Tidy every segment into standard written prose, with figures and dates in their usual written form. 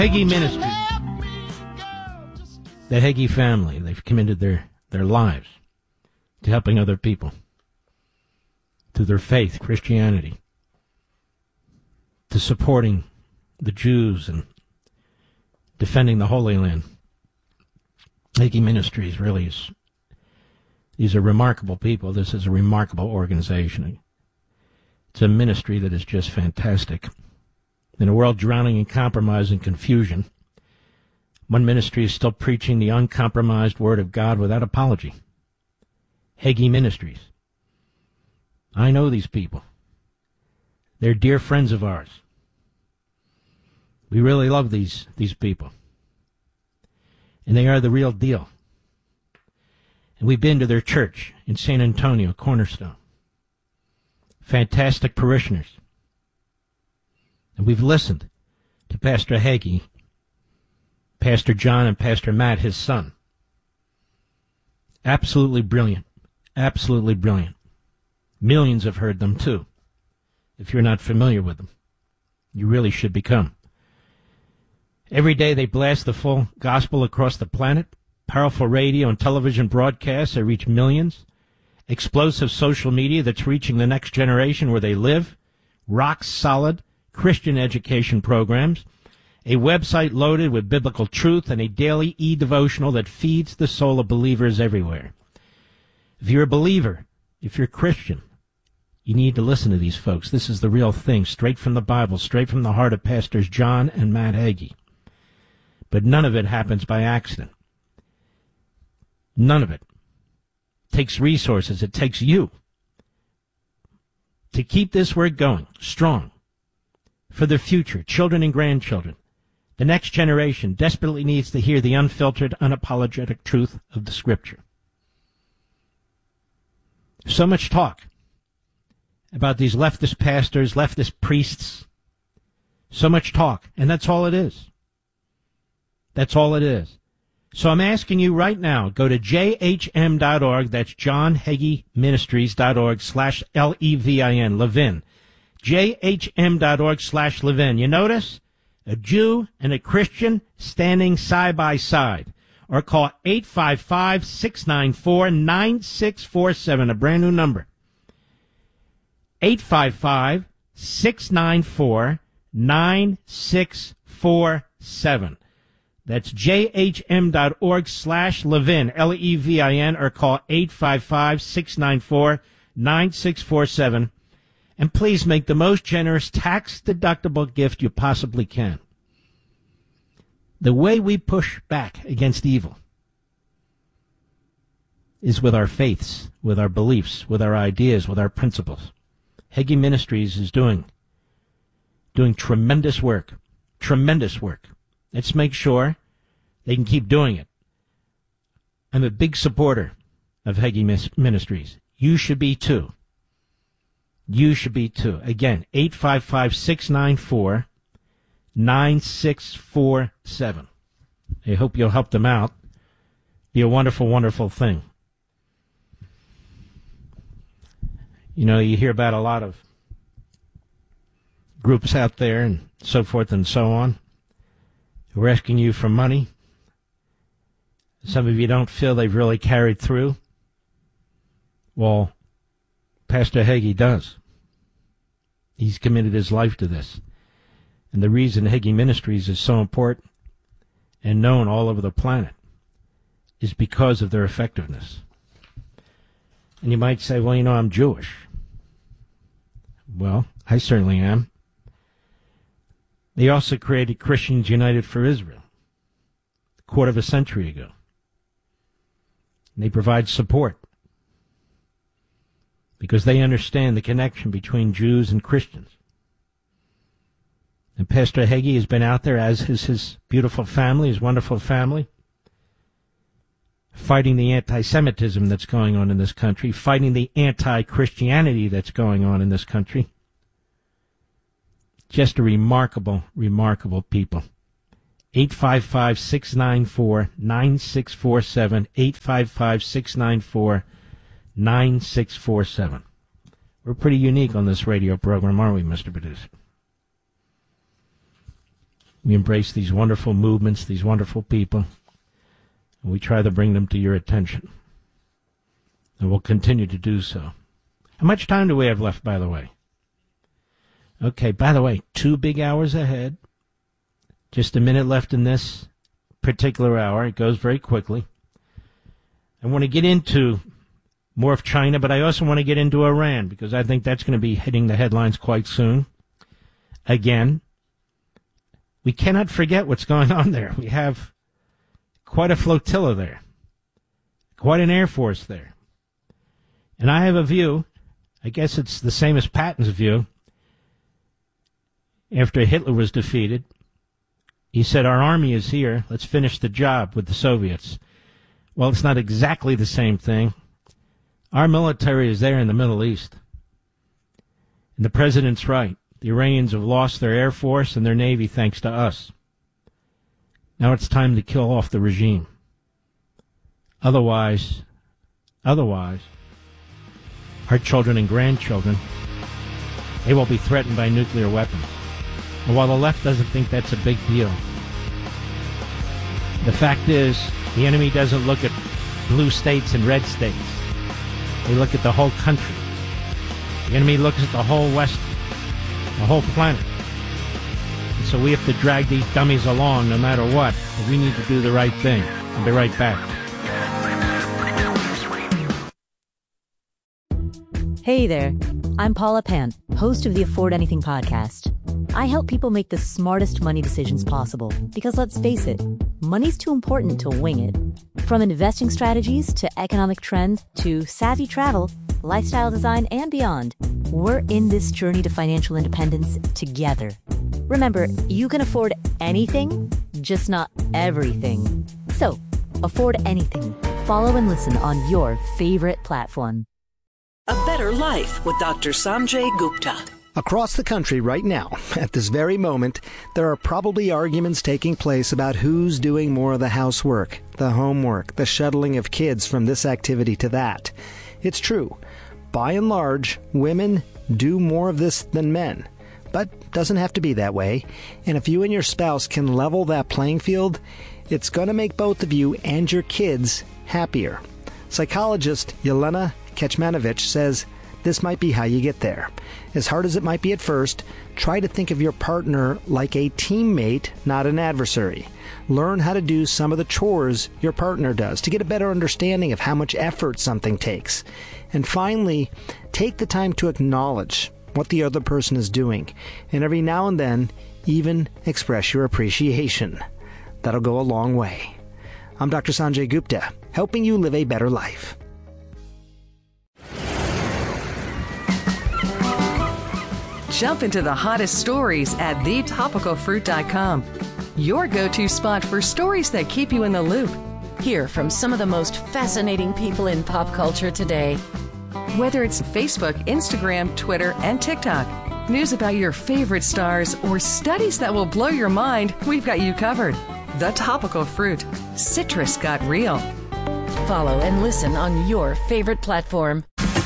Hagee Ministries. The Hagee family, they've committed their lives to helping other people, to their faith, Christianity, to supporting the Jews and defending the Holy Land. Hagee Ministries really is, these are remarkable people. This is a remarkable organization. It's a ministry that is just fantastic. In a world drowning in compromise and confusion, one ministry is still preaching the uncompromised Word of God without apology. Hagee Ministries. I know these people. They're dear friends of ours. We really love these people. And they are the real deal. And we've been to their church in San Antonio, Cornerstone. Fantastic parishioners. And we've listened to Pastor Hagee, Pastor John, and Pastor Matt, his son. Absolutely brilliant. Absolutely brilliant. Millions have heard them, too. If you're not familiar with them, you really should become. Every day they blast the full gospel across the planet. Powerful radio and television broadcasts that reach millions. Explosive social media that's reaching the next generation where they live. Rock solid Christian education programs. A website loaded with biblical truth and a daily e-devotional that feeds the soul of believers everywhere. If you're a believer, if you're Christian, you need to listen to these folks. This is the real thing, straight from the Bible, straight from the heart of Pastors John and Matt Hagee. But none of it happens by accident. None of it. It takes resources. It takes you to keep this word going, strong, for the future, children and grandchildren. The next generation desperately needs to hear the unfiltered, unapologetic truth of the Scripture. So much talk about these leftist pastors, leftist priests. So much talk, and that's all it is. That's all it is. So I'm asking you right now, go to jhm.org, that's johnhageeministries.org/Levin, Levin. jhm.org/Levin. You notice? A Jew and a Christian standing side by side. Or call 855-694-9647, a brand new number. 855-694-9647. That's jhm.org/Levin, Levin, or call 855-694-9647. And please make the most generous tax-deductible gift you possibly can. The way we push back against evil is with our faiths, with our beliefs, with our ideas, with our principles. Hagee Ministries is doing tremendous work. Tremendous work. Let's make sure they can keep doing it. I'm a big supporter of Hagee Ministries. You should be too. You should be too. Again, 855-694-9647. I hope you'll help them out. Be a wonderful, wonderful thing. You know, you hear about a lot of groups out there and so forth and so on who are asking you for money. Some of you don't feel they've really carried through. Well, Pastor Hagee does. He's committed his life to this. And the reason Hagee Ministries is so important and known all over the planet is because of their effectiveness. And you might say, well, you know, I'm Jewish. Well, I certainly am. They also created Christians United for Israel a quarter of a century ago. And they provide support because they understand the connection between Jews and Christians. And Pastor Hagee has been out there, as is his beautiful family, his wonderful family, fighting the anti-Semitism that's going on in this country, fighting the anti-Christianity that's going on in this country. Just a remarkable, remarkable people. 855-694-9647, 855-694-9647. We're pretty unique on this radio program, aren't we, Mr. Producer? We embrace these wonderful movements, these wonderful people, and we try to bring them to your attention. And we'll continue to do so. How much time do we have left, by the way? Okay, by the way, 2 big hours ahead. Just a minute left in this particular hour. It goes very quickly. I want to get into more of China, but I also want to get into Iran, because I think that's going to be hitting the headlines quite soon. Again, we cannot forget what's going on there. We have quite a flotilla there, quite an air force there. And I have a view, I guess it's the same as Patton's view. After Hitler was defeated, he said, our army is here, let's finish the job with the Soviets. Well, it's not exactly the same thing. Our military is there in the Middle East. And the president's right. The Iranians have lost their air force and their navy thanks to us. Now it's time to kill off the regime. Otherwise, our children and grandchildren, they will be threatened by nuclear weapons. And while the left doesn't think that's a big deal, the fact is, the enemy doesn't look at blue states and red states. They look at the whole country. The enemy looks at the whole West, the whole planet. And so we have to drag these dummies along no matter what. But we need to do the right thing. I'll be right back. Hey there, I'm Paula Pant, host of the Afford Anything podcast. I help people make the smartest money decisions possible because, let's face it, money's too important to wing it. From investing strategies to economic trends to savvy travel, lifestyle design, and beyond, we're in this journey to financial independence together. Remember, you can afford anything, just not everything. So, afford anything. Follow and listen on your favorite platform. A Better Life with Dr. Sanjay Gupta. Across the country right now, at this very moment, there are probably arguments taking place about who's doing more of the housework, the homework, the shuttling of kids from this activity to that. It's true. By and large, women do more of this than men. But doesn't have to be that way. And if you and your spouse can level that playing field, it's going to make both of you and your kids happier. Psychologist Yelena Kecmanovic says this might be how you get there. As hard as it might be at first, try to think of your partner like a teammate, not an adversary. Learn how to do some of the chores your partner does to get a better understanding of how much effort something takes. And finally, take the time to acknowledge what the other person is doing, and every now and then, even express your appreciation. That'll go a long way. I'm Dr. Sanjay Gupta, helping you live a better life. Jump into the hottest stories at thetopicalfruit.com. Your go-to spot for stories that keep you in the loop. Hear from some of the most fascinating people in pop culture today. Whether it's Facebook, Instagram, Twitter, and TikTok, news about your favorite stars, or studies that will blow your mind, we've got you covered. The Topical Fruit. Citrus got real. Follow and listen on your favorite platform.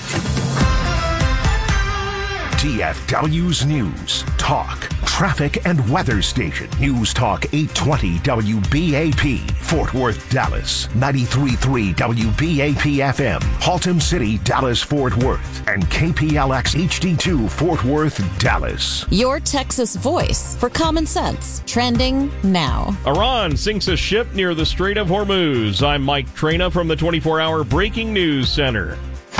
DFW's News, Talk, Traffic and Weather Station. News Talk 820 WBAP, Fort Worth, Dallas. 93.3 WBAP FM, Haltom City, Dallas, Fort Worth. And KPLX HD2, Fort Worth, Dallas. Your Texas voice for common sense. Trending now. Iran sinks a ship near the Strait of Hormuz. I'm Mike Trena from the 24-hour Breaking News Center.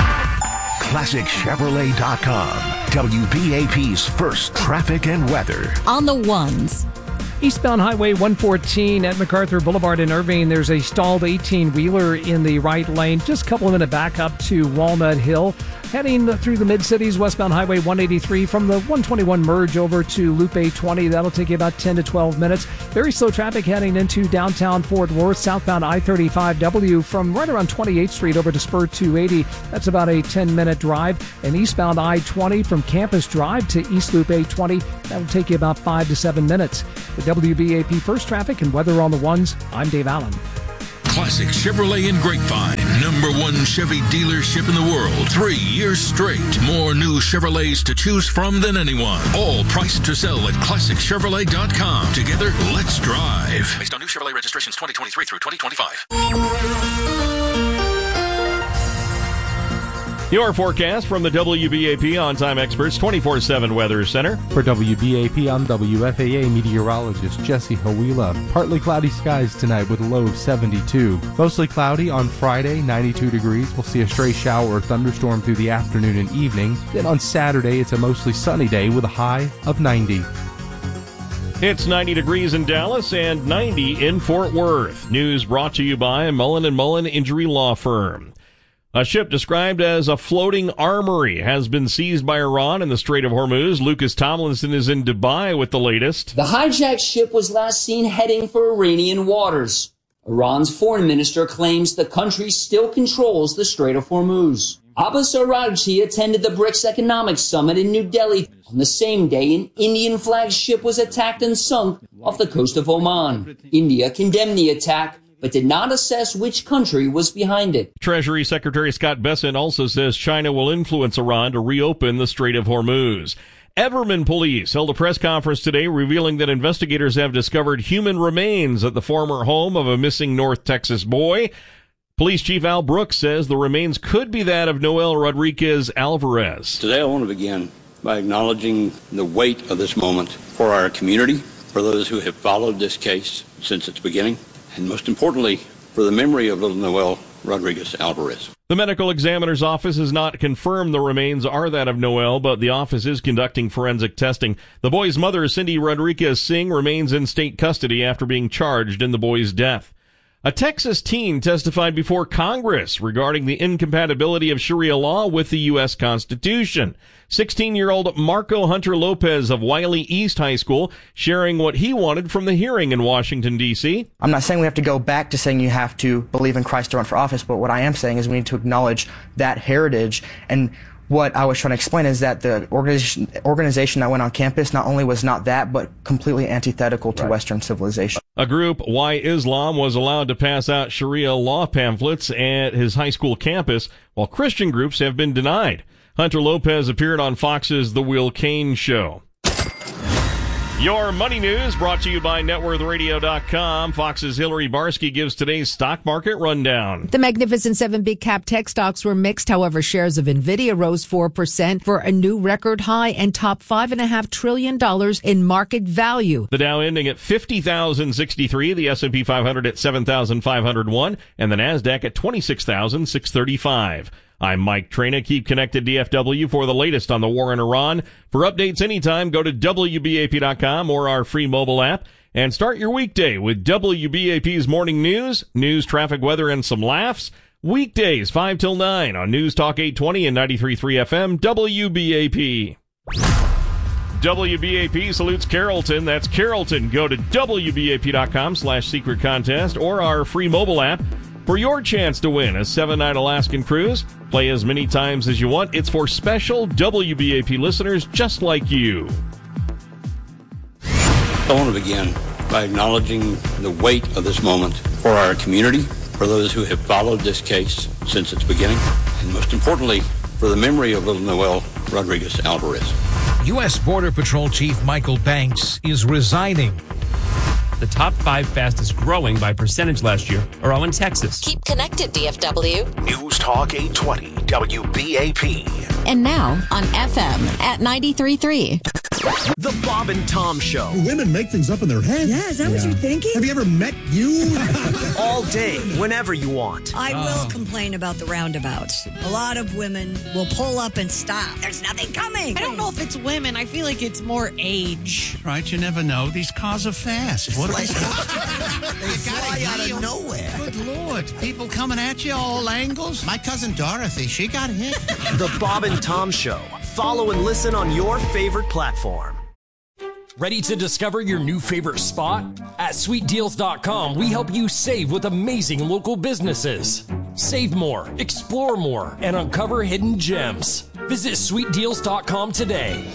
ClassicChevrolet.com. WBAP's first traffic and weather. On the ones. Eastbound Highway 114 at MacArthur Boulevard in Irving, there's a stalled 18-wheeler in the right lane. Just a couple of minutes back up to Walnut Hill. Heading through the mid-cities, westbound Highway 183 from the 121 merge over to Loop 820. That'll take you about 10 to 12 minutes. Very slow traffic heading into downtown Fort Worth. Southbound I-35W from right around 28th Street over to Spur 280. That's about a 10-minute drive. And eastbound I-20 from Campus Drive to East Loop 820. That'll take you about 5 to 7 minutes. The WBAP First Traffic and Weather on the Ones, I'm Dave Allen. Classic Chevrolet in Grapevine. #1 Chevy dealership in the world. 3 years straight. More new Chevrolets to choose from than anyone. All priced to sell at ClassicChevrolet.com. Together, let's drive. Based on new Chevrolet registrations 2023 through 2025. Your forecast from the WBAP On-Time Experts 24/7 Weather Center. For WBAP, I'm WFAA meteorologist Jesse Hawila. Partly cloudy skies tonight with a low of 72. Mostly cloudy on Friday, 92 degrees. We'll see a stray shower or thunderstorm through the afternoon and evening. Then on Saturday, it's a mostly sunny day with a high of 90. It's 90 degrees in Dallas and 90 in Fort Worth. News brought to you by Mullen & Mullen Injury Law Firm. A ship described as a floating armory has been seized by Iran in the Strait of Hormuz. Lucas Tomlinson is in Dubai with the latest. The hijacked ship was last seen heading for Iranian waters. Iran's foreign minister claims the country still controls the Strait of Hormuz. Abbas Araghchi attended the BRICS Economic Summit in New Delhi. On the same day, an Indian flagged ship was attacked and sunk off the coast of Oman. India condemned the attack, but did not assess which country was behind it. Treasury Secretary Scott Bessent also says China will influence Iran to reopen the Strait of Hormuz. Everman Police held a press conference today revealing that investigators have discovered human remains at the former home of a missing North Texas boy. Police Chief Al Brooks says the remains could be that of Noel Rodriguez Alvarez. Today I want to begin by acknowledging the weight of this moment for our community, for those who have followed this case since its beginning, and most importantly, for the memory of little Noel Rodriguez Alvarez. The medical examiner's office has not confirmed the remains are that of Noel, but the office is conducting forensic testing. The boy's mother, Cindy Rodriguez Singh, remains in state custody after being charged in the boy's death. A Texas teen testified before Congress regarding the incompatibility of Sharia law with the U.S. Constitution. 16-year-old Marco Hunter Lopez of Wiley East High School sharing what he wanted from the hearing in Washington, D.C. I'm not saying we have to go back to saying you have to believe in Christ to run for office, but what I am saying is we need to acknowledge that heritage. And what I was trying to explain is that the organization that went on campus not only was not that, but completely antithetical to Western civilization. A group, Why Islam, was allowed to pass out Sharia law pamphlets at his high school campus, while Christian groups have been denied. Hunter Lopez appeared on Fox's The Will Cain Show. Your money news brought to you by NetworthRadio.com. Fox's Hillary Barsky gives today's stock market rundown. The Magnificent Seven big cap tech stocks were mixed. However, shares of Nvidia rose 4% for a new record high and topped $5.5 trillion in market value. The Dow ending at 50,063, the S&P 500 at 7,501, and the NASDAQ at 26,635. I'm Mike Traina. Keep connected DFW for the latest on the war in Iran. For updates anytime, go to WBAP.com or our free mobile app. And start your weekday with WBAP's morning news, traffic, weather, and some laughs. Weekdays, 5 till 9 on News Talk 820 and 93.3 FM, WBAP. WBAP salutes Carrollton. That's Carrollton. Go to WBAP.com/secret contest or our free mobile app for your chance to win a 7-night Alaskan cruise. Play as many times as you want. It's for special WBAP listeners just like you. I want to begin by acknowledging the weight of this moment for our community, for those who have followed this case since its beginning, and most importantly, for the memory of little Noel Rodriguez Alvarez. U.S. Border Patrol Chief Michael Banks is resigning. The top 5 fastest growing by percentage last year are all in Texas. Keep connected, DFW. News Talk 820 WBAP. And now on FM at 93.3. The Bob and Tom Show. Women make things up in their head. Yeah, is that what you're thinking? Have you ever met you? All day, whenever you want. I will complain about the roundabouts. A lot of women will pull up and stop. There's nothing coming. I don't know if it's women. I feel like it's more age. Right, you never know. These cars are fast. What are they? They fly out of nowhere. Good Lord. People coming at you all angles. My cousin Dorothy, she got hit. The Bob and Tom Show. Follow and listen on your favorite platform. Ready to discover your new favorite spot? At SweetDeals.com, we help you save with amazing local businesses. Save more, explore more, and uncover hidden gems. Visit SweetDeals.com today.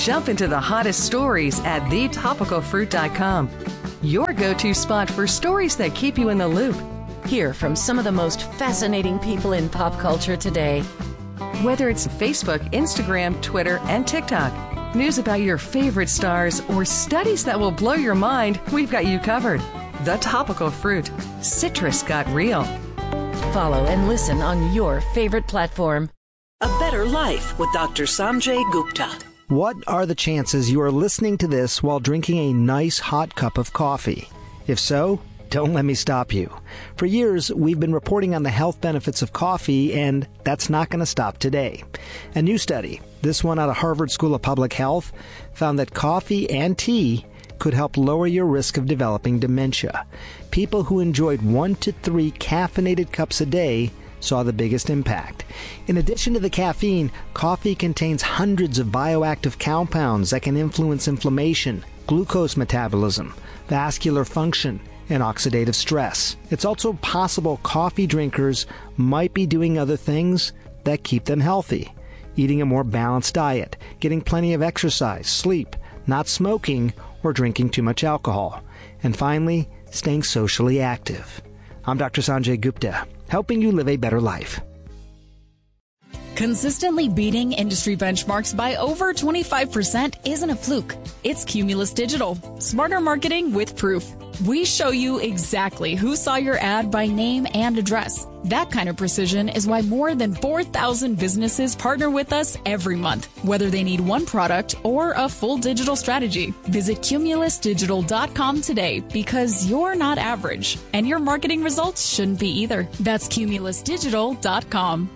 Jump into the hottest stories at thetopicalfruit.com. Your go-to spot for stories that keep you in the loop. Hear from some of the most fascinating people in pop culture today. Whether it's Facebook, Instagram, Twitter, and TikTok, news about your favorite stars, or studies that will blow your mind, we've got you covered. The Topical Fruit. Citrus got real. Follow and listen on your favorite platform. A Better Life with Dr. Sanjay Gupta. What are the chances you are listening to this while drinking a nice hot cup of coffee? If so, don't let me stop you. For years, we've been reporting on the health benefits of coffee, and that's not going to stop today. A new study, this one out of Harvard School of Public Health, found that coffee and tea could help lower your risk of developing dementia. People who enjoyed 1 to 3 caffeinated cups a day saw the biggest impact. In addition to the caffeine, coffee contains hundreds of bioactive compounds that can influence inflammation, glucose metabolism, vascular function, and oxidative stress. It's also possible coffee drinkers might be doing other things that keep them healthy. Eating a more balanced diet, getting plenty of exercise, sleep, not smoking, or drinking too much alcohol. And finally, staying socially active. I'm Dr. Sanjay Gupta, helping you live a better life. Consistently beating industry benchmarks by over 25% isn't a fluke. It's Cumulus Digital. Smarter marketing with proof. We show you exactly who saw your ad by name and address. That kind of precision is why more than 4,000 businesses partner with us every month, whether they need one product or a full digital strategy. Visit cumulusdigital.com today because you're not average, and your marketing results shouldn't be either. That's cumulusdigital.com.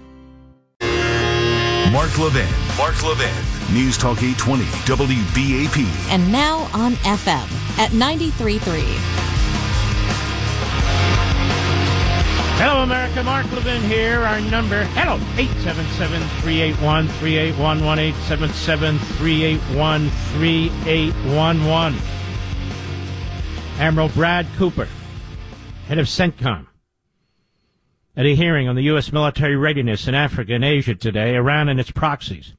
Mark Levin. News Talk 820 WBAP. And now on FM at 93.3. Hello, America. Mark Levin here. Our number, 877-381-3811, 877-381-3811. Admiral Brad Cooper, head of CENTCOM, at a hearing on the U.S. military readiness in Africa and Asia today, Iran and its proxies.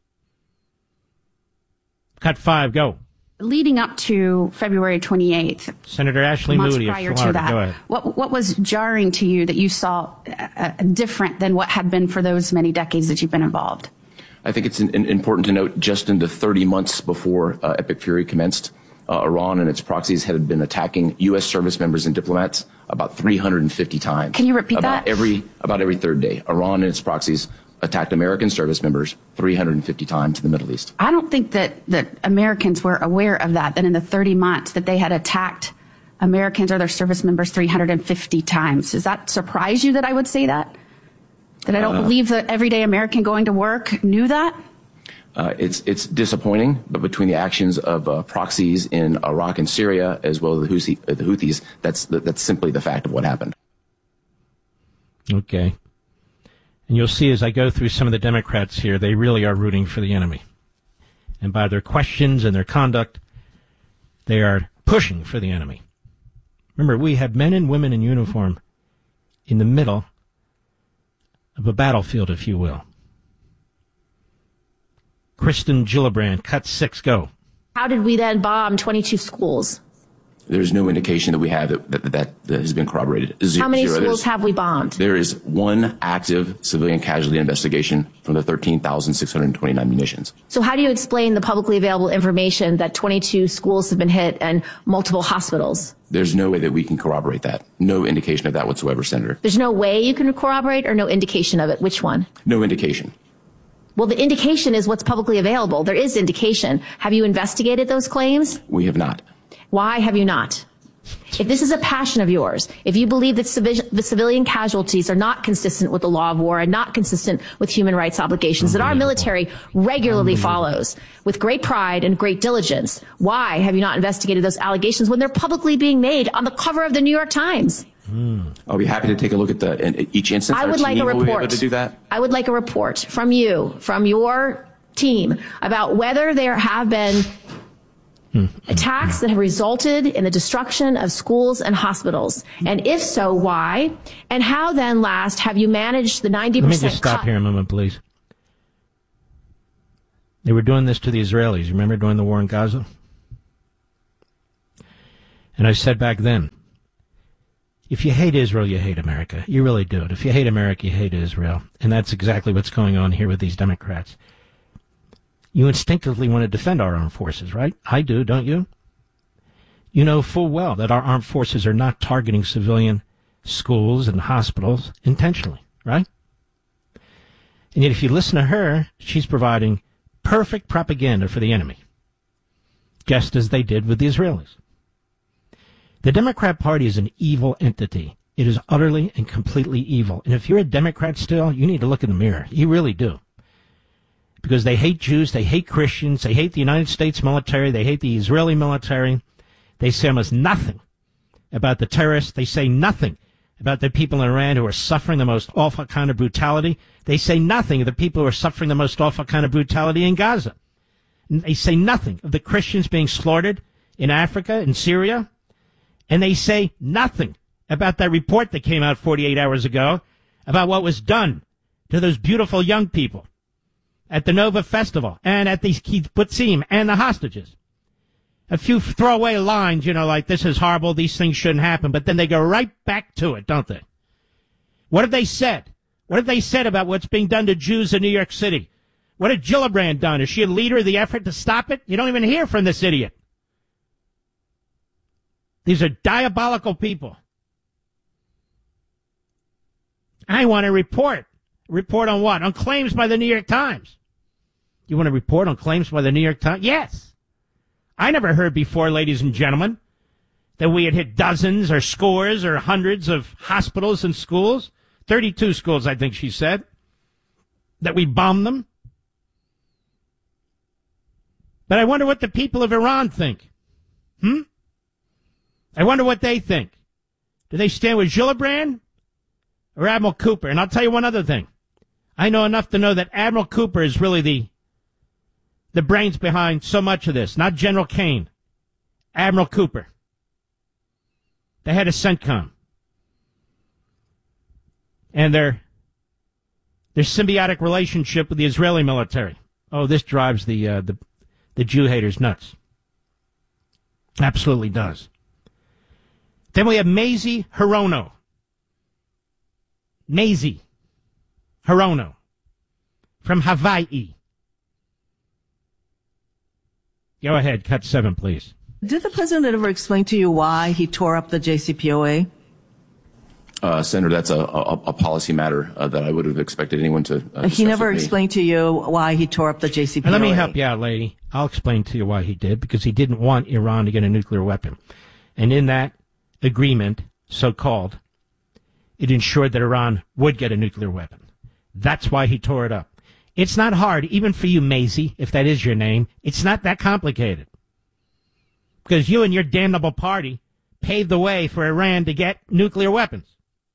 Cut 5, go. Leading up to February 28th, Senator Ashley Moody of prior Florida. to that, Go ahead. what was jarring to you that you saw different than what had been for those many decades that you've been involved? I think it's important to note just in the 30 months before Epic Fury commenced, Iran and its proxies had been attacking U.S. service members and diplomats about 350 times. Can you repeat that? About every third day. Iran and its proxies attacked American service members 350 times in the Middle East. I don't think that Americans were aware of that in the 30 months that they had attacked Americans or their service members 350 times. Does that surprise you that I would say that? That I don't believe that everyday American going to work knew that? It's disappointing, but between the actions of proxies in Iraq and Syria, as well as the Houthis, that's simply the fact of what happened. Okay. And you'll see as I go through some of the Democrats here, they really are rooting for the enemy. And by their questions and their conduct, they are pushing for the enemy. Remember, we have men and women in uniform in the middle of a battlefield, if you will. Kristen Gillibrand, cut 6, go. How did we then bomb 22 schools? There's no indication that we have that has been corroborated. How many schools have we bombed? There is one active civilian casualty investigation from the 13,629 munitions. So how do you explain the publicly available information that 22 schools have been hit and multiple hospitals? There's no way that we can corroborate that. No indication of that whatsoever, Senator. There's no way you can corroborate or no indication of it? Which one? No indication. Well, the indication is what's publicly available. There is indication. Have you investigated those claims? We have not. Why have you not? If this is a passion of yours, if you believe that the civilian casualties are not consistent with the law of war and not consistent with human rights obligations that our military regularly follows with great pride and great diligence, why have you not investigated those allegations when they're publicly being made on the cover of the New York Times? I'll be happy to take a look at each instance. I would like a report. Will be able to do that? I would like a report from you, from your team, about whether there have been attacks that have resulted in the destruction of schools and hospitals. And if so, why? And how then last have you managed the 90% Let me just stop here a moment, please. They were doing this to the Israelis. Remember during the war in Gaza? And I said back then, if you hate Israel, you hate America. You really do it. If you hate America, you hate Israel. And that's exactly what's going on here with these Democrats. You instinctively want to defend our armed forces, right? I do, don't you? You know full well that our armed forces are not targeting civilian schools and hospitals intentionally, right? And yet if you listen to her, she's providing perfect propaganda for the enemy, just as they did with the Israelis. The Democrat Party is an evil entity. It is utterly and completely evil. And if you're a Democrat still, you need to look in the mirror. You really do. Because they hate Jews, they hate Christians, they hate the United States military, they hate the Israeli military. They say almost nothing about the terrorists. They say nothing about the people in Iran who are suffering the most awful kind of brutality. They say nothing of the people who are suffering the most awful kind of brutality in Gaza. They say nothing of the Christians being slaughtered in Africa, in Syria. And they say nothing about that report that came out 48 hours ago about what was done to those beautiful young people at the Nova Festival and at the Kibbutzim and the hostages. A few throwaway lines, like this is horrible, these things shouldn't happen, but then they go right back to it, don't they? What have they said? What have they said about what's being done to Jews in New York City? What had Gillibrand done? Is she a leader of the effort to stop it? You don't even hear from this idiot. These are diabolical people. I want a report. Report on what? On claims by the New York Times. You want to report on claims by the New York Times? Yes. I never heard before, ladies and gentlemen, that we had hit dozens or scores or hundreds of hospitals and schools. 32 schools, I think she said. That we bombed them. But I wonder what the people of Iran think. I wonder what they think. Do they stand with Gillibrand or Admiral Cooper? And I'll tell you one other thing. I know enough to know that Admiral Cooper is really the brains behind so much of this, not General Kane. Admiral Cooper, the head of CENTCOM. And their symbiotic relationship with the Israeli military. Oh, this drives the Jew haters nuts. Absolutely does. Then we have Mazie Hirono. Mazie Hirono from Hawaii. Go ahead, cut 7, please. Did the president ever explain to you why he tore up the JCPOA? Senator, that's a policy matter that I would have expected anyone to discuss. He never explained to you why he tore up the JCPOA. Let me help you out, lady. I'll explain to you why he did, because he didn't want Iran to get a nuclear weapon. And in that agreement, so-called, it ensured that Iran would get a nuclear weapon. That's why he tore it up. It's not hard, even for you, Mazie, if that is your name. It's not that complicated. Because you and your damnable party paved the way for Iran to get nuclear weapons.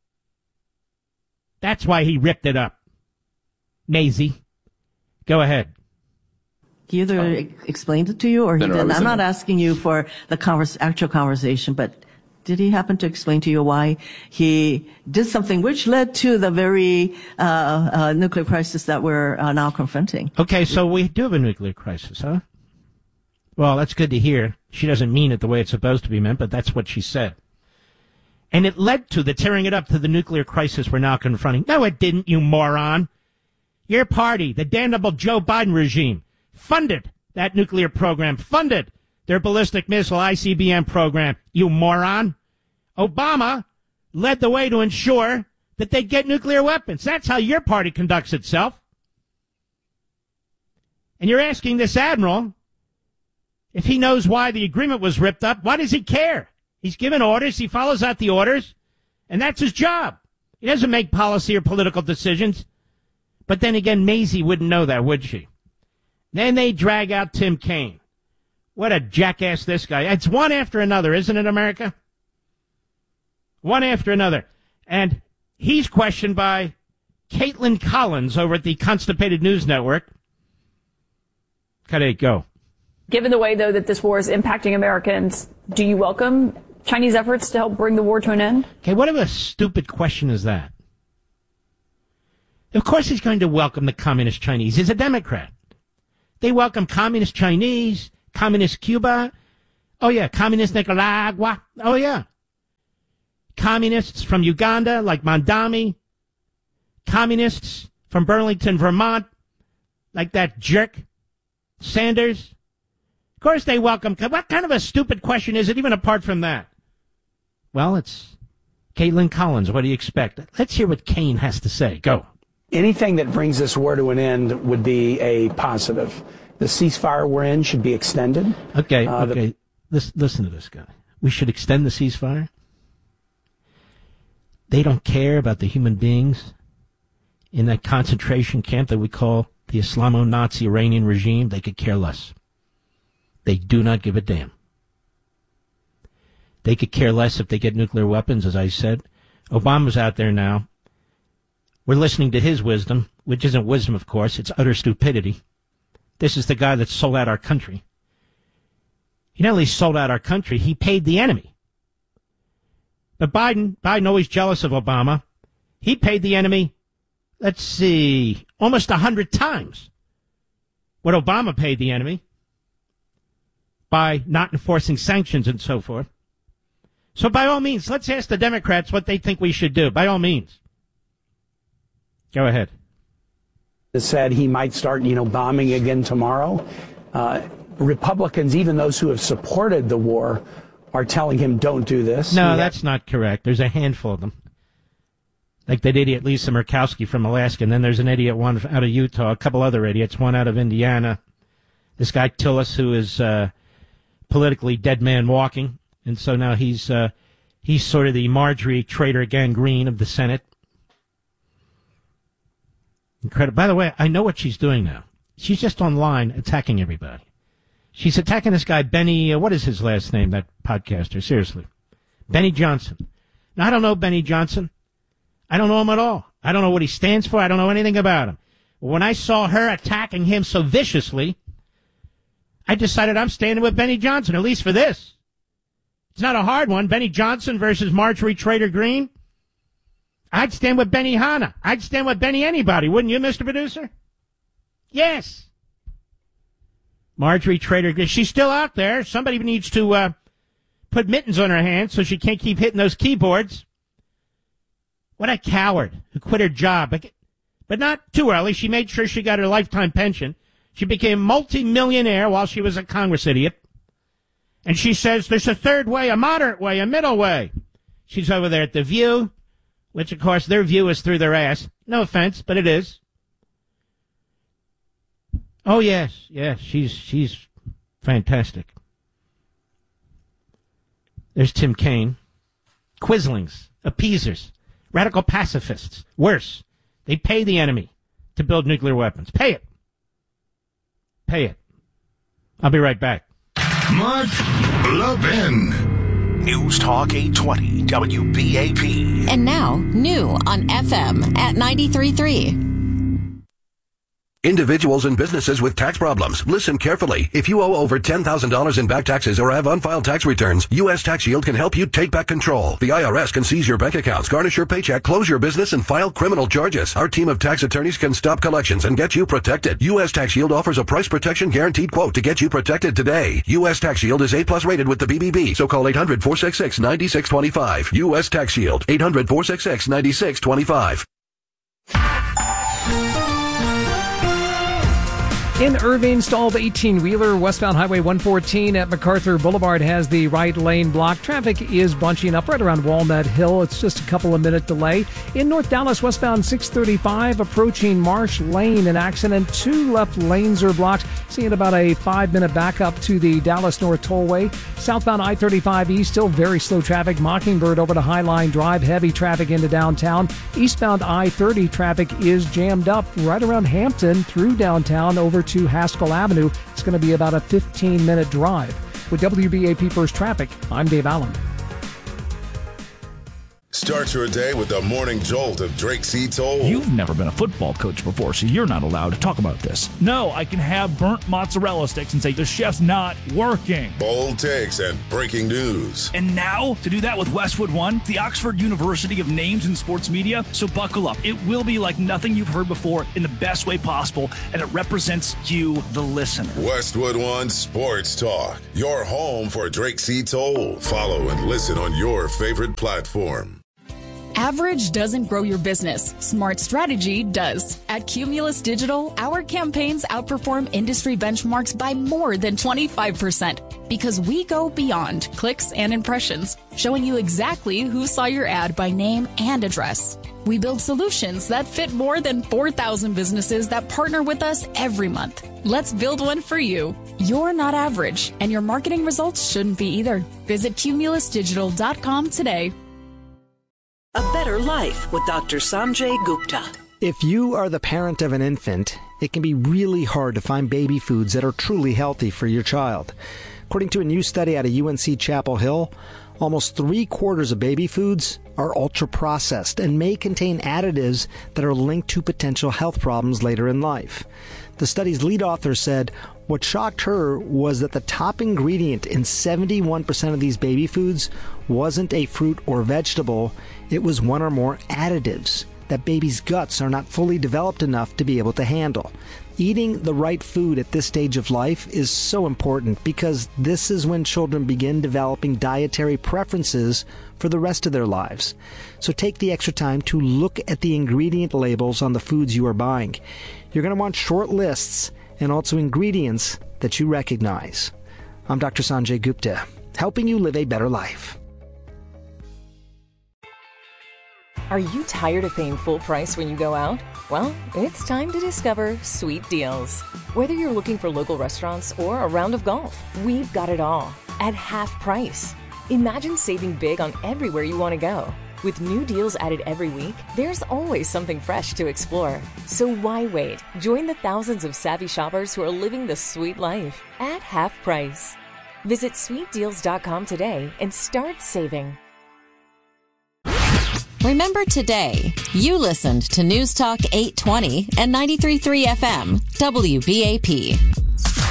That's why he ripped it up. Mazie, go ahead. He either explained it to you or he didn't. I'm not asking you for the actual conversation, but did he happen to explain to you why he did something which led to the very nuclear crisis that we're now confronting? Okay, so we do have a nuclear crisis, huh? Well, that's good to hear. She doesn't mean it the way it's supposed to be meant, but that's what she said. And it led to the tearing it up to the nuclear crisis we're now confronting. No, it didn't, you moron. Your party, the damnable Joe Biden regime, funded that nuclear program, funded their ballistic missile ICBM program, you moron. Obama led the way to ensure that they'd get nuclear weapons. That's how your party conducts itself. And you're asking this admiral if he knows why the agreement was ripped up. Why does he care? He's given orders. He follows out the orders. And that's his job. He doesn't make policy or political decisions. But then again, Mazie wouldn't know that, would she? Then they drag out Tim Kaine. What a jackass this guy. It's one after another, isn't it, America? One after another. And he's questioned by Caitlin Collins over at the Constipated News Network. Go. Given the way, though, that this war is impacting Americans, do you welcome Chinese efforts to help bring the war to an end? Okay, what a stupid question is that? Of course he's going to welcome the communist Chinese. He's a Democrat. They welcome communist Chinese, communist Cuba. Oh, yeah, communist Nicaragua. Oh, yeah. Communists from Uganda, like Mandami. Communists from Burlington, Vermont, like that jerk Sanders. Of course they welcome. What kind of a stupid question is it, even apart from that? Well, it's Caitlin Collins. What do you expect? Let's hear what Kane has to say. Go. Anything that brings this war to an end would be a positive. The ceasefire we're in should be extended. Okay. Listen to this guy. We should extend the ceasefire? They don't care about the human beings in that concentration camp that we call the Islamo-Nazi Iranian regime. They could care less. They do not give a damn. They could care less if they get nuclear weapons, as I said. Obama's out there now. We're listening to his wisdom, which isn't wisdom, of course. It's utter stupidity. This is the guy that sold out our country. He not only sold out our country, he paid the enemy. But Biden always jealous of Obama. He paid the enemy, let's see, almost 100 times what Obama paid the enemy by not enforcing sanctions and so forth. So by all means, let's ask the Democrats what they think we should do. By all means. Go ahead. Said he might start, bombing again tomorrow. Republicans, even those who have supported the war, are telling him don't do this. No, that's not correct. There's a handful of them. Like that idiot Lisa Murkowski from Alaska, and then there's an idiot one out of Utah, a couple other idiots, one out of Indiana. This guy Tillis, who is politically dead man walking, and so now he's sort of the Marjorie Trader Gang Green of the Senate. Incredible. By the way, I know what she's doing now. She's just online attacking everybody. She's attacking this guy, Benny, what is his last name, that podcaster? Seriously. Benny Johnson. Now, I don't know Benny Johnson. I don't know him at all. I don't know what he stands for. I don't know anything about him. When I saw her attacking him so viciously, I decided I'm standing with Benny Johnson, at least for this. It's not a hard one. Benny Johnson versus Marjorie Trader Green. I'd stand with Benny Hanna. I'd stand with Benny anybody, wouldn't you, Mr. Producer? Yes. Marjorie Trader Green. She's still out there. Somebody needs to put mittens on her hands so she can't keep hitting those keyboards. What a coward who quit her job. But not too early. She made sure she got her lifetime pension. She became multi-millionaire while she was a Congress idiot. And she says there's a third way, a moderate way, a middle way. She's over there at The View, which, of course, their view is through their ass. No offense, but it is. Oh, yes, she's fantastic. There's Tim Kaine. Quislings, appeasers, radical pacifists. Worse, they pay the enemy to build nuclear weapons. Pay it. Pay it. I'll be right back. Mark Levin. News Talk 820 WBAP. And now, new on FM at 93.3. Individuals and businesses with tax problems, listen carefully. If you owe over $10,000 in back taxes or have unfiled tax returns, U.S. Tax Shield can help you take back control. The IRS can seize your bank accounts, garnish your paycheck, close your business, and file criminal charges. Our team of tax attorneys can stop collections and get you protected. U.S. Tax Shield offers a price protection guaranteed quote to get you protected today. U.S. Tax Shield is A+ rated with the BBB, so call 800-466-9625. U.S. Tax Shield, 800-466-9625. In Irving, stalled 18-wheeler westbound Highway 114 at MacArthur Boulevard has the right lane blocked. Traffic is bunching up right around Walnut Hill. It's just a couple of minute delay. In North Dallas, westbound 635 approaching Marsh Lane, an accident. 2 left lanes are blocked. Seeing about a 5-minute backup to the Dallas North Tollway. Southbound I-35 East, still very slow traffic. Mockingbird over to Highline Drive, heavy traffic into downtown. Eastbound I-30 traffic is jammed up right around Hampton through downtown over to Haskell Avenue. It's going to be about a 15-minute drive. With WBAP First Traffic, I'm Dave Allen. Start your day with the morning jolt of Drake C. Told. You've never been a football coach before, so you're not allowed to talk about this. No, I can have burnt mozzarella sticks and say the chef's not working. Bold takes and breaking news. And now, to do that with Westwood One, the Oxford University of names in sports media. So buckle up. It will be like nothing you've heard before in the best way possible, and it represents you, the listener. Westwood One Sports Talk, your home for Drake C. Told. Follow and listen on your favorite platform. Average doesn't grow your business. Smart strategy does. At Cumulus Digital, our campaigns outperform industry benchmarks by more than 25% because we go beyond clicks and impressions, showing you exactly who saw your ad by name and address. We build solutions that fit more than 4,000 businesses that partner with us every month. Let's build one for you. You're not average, and your marketing results shouldn't be either. Visit cumulusdigital.com today. A Better Life with Dr. Sanjay Gupta. If you are the parent of an infant, it can be really hard to find baby foods that are truly healthy for your child. According to a new study out of UNC Chapel Hill, almost 3/4 of baby foods are ultra-processed and may contain additives that are linked to potential health problems later in life. The study's lead author said what shocked her was that the top ingredient in 71% of these baby foods wasn't a fruit or vegetable, it was one or more additives that babies' guts are not fully developed enough to be able to handle. Eating the right food at this stage of life is so important because this is when children begin developing dietary preferences for the rest of their lives. So take the extra time to look at the ingredient labels on the foods you are buying. You're going to want short lists and also ingredients that you recognize. I'm Dr. Sanjay Gupta, helping you live a better life. Are you tired of paying full price when you go out? Well, it's time to discover Sweet Deals. Whether you're looking for local restaurants or a round of golf, we've got it all at half price. Imagine saving big on everywhere you want to go. With new deals added every week, there's always something fresh to explore. So why wait? Join the thousands of savvy shoppers who are living the sweet life at half price. Visit sweetdeals.com today and start saving. Remember today, you listened to News Talk 820 and 93.3 FM, WBAP.